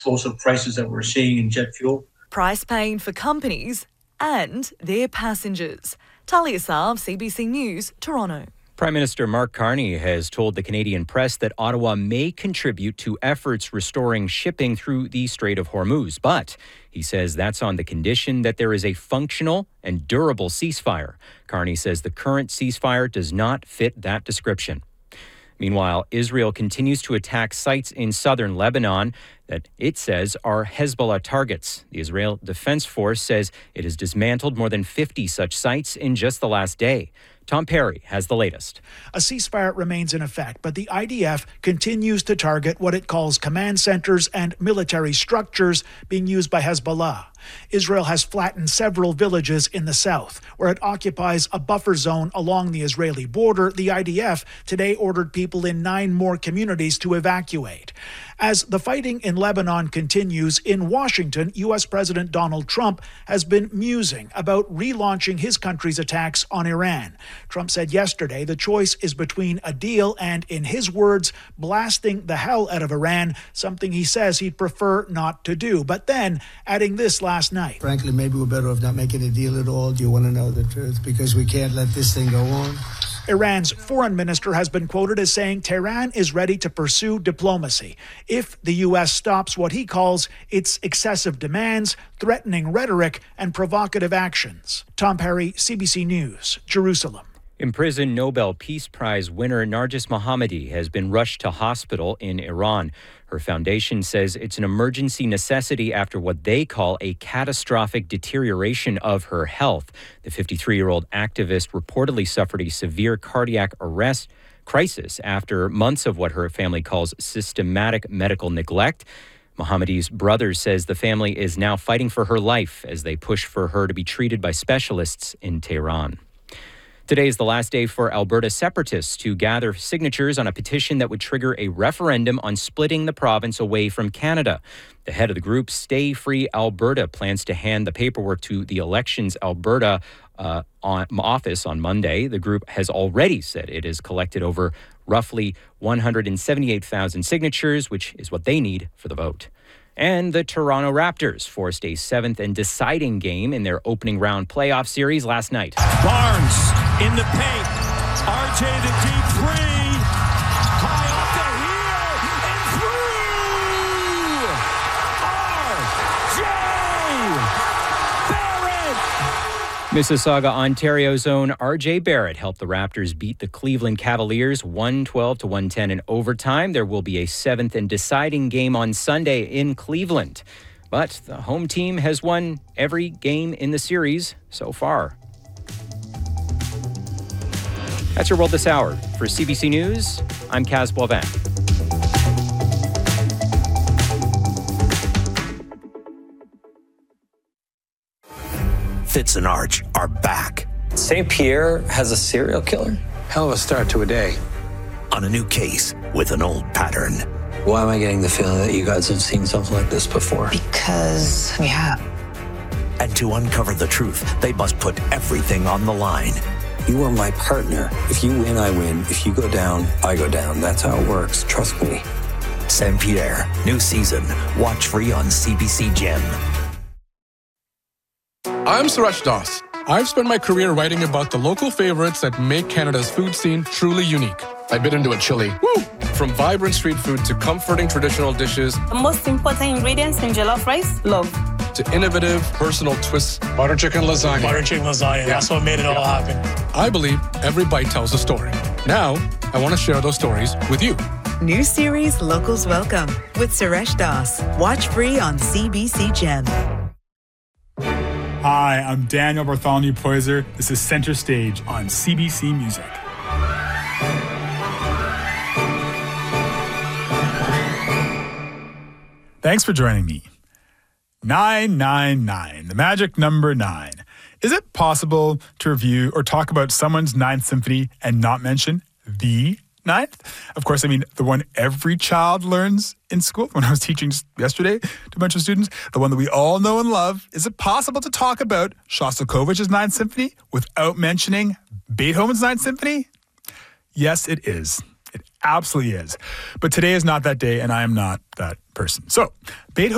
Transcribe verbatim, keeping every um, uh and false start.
explosive prices that we're seeing in jet fuel. Price pain for companies and their passengers. Talia Saab, C B C News, Toronto. Prime Minister Mark Carney has told the Canadian press that Ottawa may contribute to efforts restoring shipping through the Strait of Hormuz, but he says that's on the condition that there is a functional and durable ceasefire. Carney says the current ceasefire does not fit that description. Meanwhile, Israel continues to attack sites in southern Lebanon that it says are Hezbollah targets. The Israel Defense Force says it has dismantled more than fifty such sites in just the last day. Tom Perry has the latest. A ceasefire remains in effect, but the I D F continues to target what it calls command centers and military structures being used by Hezbollah. Israel has flattened several villages in the south, where it occupies a buffer zone along the Israeli border. The I D F today ordered people in nine more communities to evacuate. As the fighting in Lebanon continues, in Washington, U S President Donald Trump has been musing about relaunching his country's attacks on Iran. Trump said yesterday the choice is between a deal and, in his words, blasting the hell out of Iran, something he says he'd prefer not to do. But then, adding this last night. Frankly, maybe we're better off not making a deal at all. Do you want to know the truth? Because we can't let this thing go on. Iran's foreign minister has been quoted as saying Tehran is ready to pursue diplomacy if the U S stops what he calls its excessive demands, threatening rhetoric, and provocative actions. Tom Perry, C B C News, Jerusalem. Imprisoned Nobel Peace Prize winner Narges Mohammadi has been rushed to hospital in Iran. Her foundation says it's an emergency necessity after what they call a catastrophic deterioration of her health. The fifty-three-year-old activist reportedly suffered a severe cardiac arrest crisis after months of what her family calls systematic medical neglect. Mohammadi's brother says the family is now fighting for her life as they push for her to be treated by specialists in Tehran. Today is the last day for Alberta separatists to gather signatures on a petition that would trigger a referendum on splitting the province away from Canada. The head of the group, Stay Free Alberta, plans to hand the paperwork to the Elections Alberta uh, on, office on Monday. The group has already said it has collected over roughly one hundred seventy-eight thousand signatures, which is what they need for the vote. And the Toronto Raptors forced a seventh and deciding game in their opening round playoff series last night. Barnes in the paint. R J the deep three. High off the heel and through. R J Barrett. Mississauga, Ontario's own R J Barrett helped the Raptors beat the Cleveland Cavaliers one twelve to one ten in overtime. There will be a seventh and deciding game on Sunday in Cleveland. But the home team has won every game in the series so far. That's your World This Hour. For C B C News, I'm Kaz Boivin. Fitz and Arch are back. Saint Pierre has a serial killer? Hell of a start to a day. On a new case with an old pattern. Why am I getting the feeling that you guys have seen something like this before? Because we have. And to uncover the truth, they must put everything on the line. You are my partner. If you win, I win. If you go down, I go down. That's how it works. Trust me. Saint Pierre, new season. Watch free on C B C Gem. I'm Suresh Das. I've spent my career writing about the local favorites that make Canada's food scene truly unique. I bit into a chili. Woo! From vibrant street food to comforting traditional dishes. The most important ingredients in jollof rice, love. To innovative, personal twists. Butter chicken lasagna. Butter chicken lasagna. Yeah. That's what made it all happen. I believe every bite tells a story. Now, I want to share those stories with you. New series Locals Welcome with Suresh Das. Watch free on C B C Gem. Hi, I'm Daniel Bartholomew Poyser. This is Center Stage on C B C Music. Thanks for joining me. nine nine nine, the magic number nine. Is it possible to review or talk about someone's ninth symphony and not mention the ninth? Of course, I mean the one every child learns in school. When I was teaching just yesterday to a bunch of students, the one that we all know and love. Is it possible to talk about Shostakovich's ninth symphony without mentioning Beethoven's ninth symphony? Yes, it is. It absolutely is. But today is not that day, and I am not that person. So, Beethoven